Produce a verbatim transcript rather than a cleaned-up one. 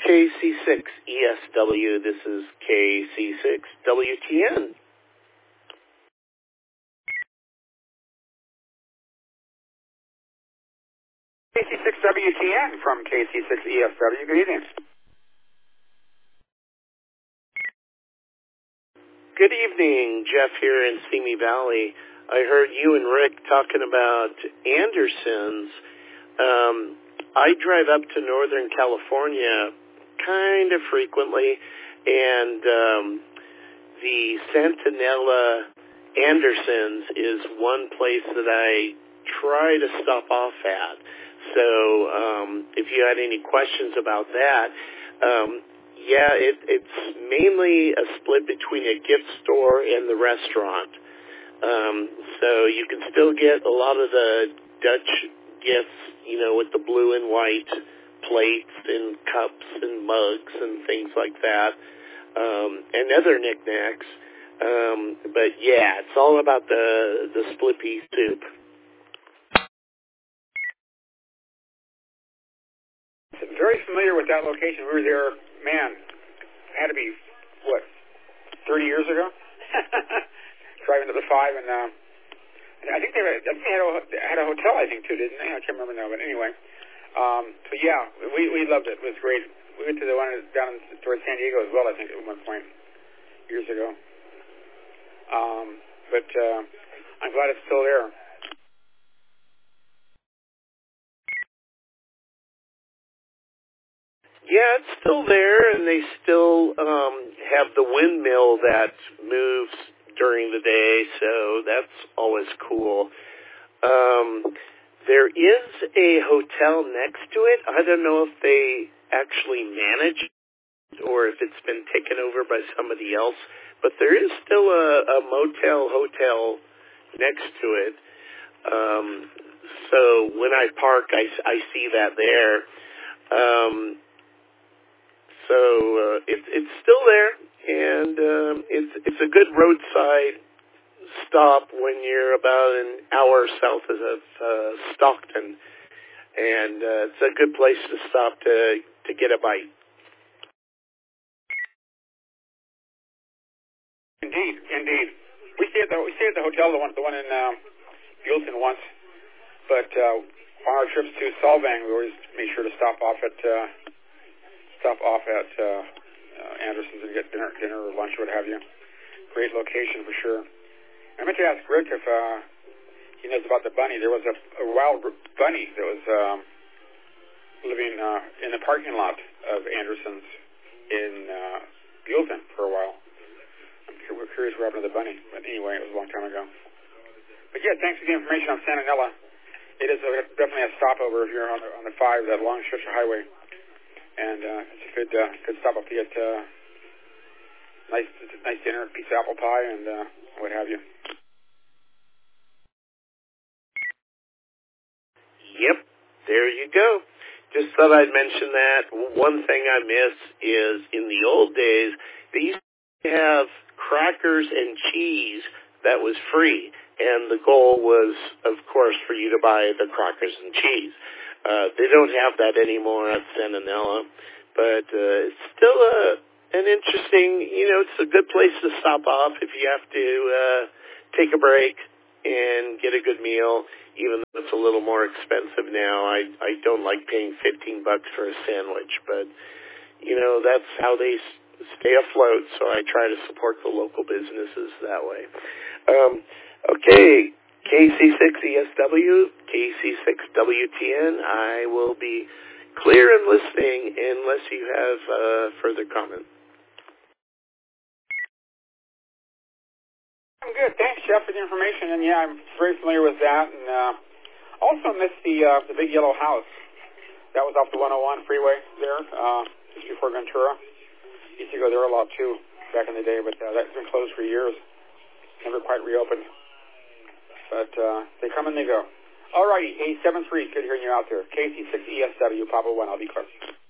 K C six E S W. This is K C six W T N. K C six W T N from K C six E S W. Good evening. Good evening, Jeff here in Simi Valley. I heard you and Rick talking about Andersons. Um, I drive up to Northern California kind of frequently, and um, the Santanella Andersons is one place that I try to stop off at. So um, if you had any questions about that, um, yeah, it, it's mainly a split between a gift store and the restaurant. Um, so you can still get a lot of the Dutch gifts, you know, with the blue and white plates and cups and mugs and things like that, um, and other knickknacks. Um, but yeah, it's all about the the split pea soup. Very familiar with that location. We were there, man, had to be, what, thirty years ago? Driving to the five, and uh, I think they, were, I think they had, a, had a hotel, I think, too, didn't they? I can't remember now, but anyway. Um, so, yeah, we, we loved it. It was great. We went to the one down towards San Diego as well, I think, at one point, years ago. Um, but uh, I'm glad it's still there. Yeah, it's still there, and they still um, have the windmill that moves during the day, so that's always cool. Um, there is a hotel next to it. I don't know if they actually manage it or if it's been taken over by somebody else, but there is still a, a motel hotel next to it. Um, so when I park, I, I see that there. Um, So uh, it's it's still there, and um, it's it's a good roadside stop when you're about an hour south of uh, Stockton, and uh, it's a good place to stop to to get a bite. Indeed, indeed. We stayed at the we stayed at the hotel, the one the one in um, Buellton once, but uh, on our trips to Solvang, we always made sure to stop off at. Uh, Stop off at uh, uh, Anderson's and get dinner, dinner or lunch or what have you. Great location for sure. I meant to ask Rick if uh, he knows about the bunny. There was a, a wild bunny that was um, living uh, in the parking lot of Anderson's in uh, Buellton for a while. I'm cu- we're curious what happened to the bunny. But anyway, it was a long time ago. But yeah, thanks for the information on Santanella. It is a, definitely a stopover if you're on the, on the five, that long stretch of highway. And uh, it's a good, uh, good stop up to get uh, nice, nice dinner, piece of apple pie, and uh, what have you. Yep, there you go. Just thought I'd mention that. One thing I miss is in the old days, they used to have crackers and cheese that was free, and the goal was, of course, for you to buy the crackers and cheese. Uh, they don't have that anymore at Santanella, but uh, it's still a, an interesting, you know, it's a good place to stop off if you have to uh, take a break and get a good meal, even though it's a little more expensive now. I, I don't like paying fifteen bucks for a sandwich, but, you know, that's how they s- stay afloat, so I try to support the local businesses that way. Um, okay. K C six E S W, K C six W T N. I will be clear and listening unless you have uh, further comment. I'm good. Thanks, Jeff, for the information. And yeah, I'm very familiar with that. And uh, also missed the uh, the big yellow house. That was off the one oh one freeway there, uh, just before Ventura. Used to go there a lot too back in the day, but uh, that's been closed for years. Never quite reopened. But uh, they come and they go. All righty, eight seven three, good hearing you out there. K C six E S W, Papa one, I'll be clear.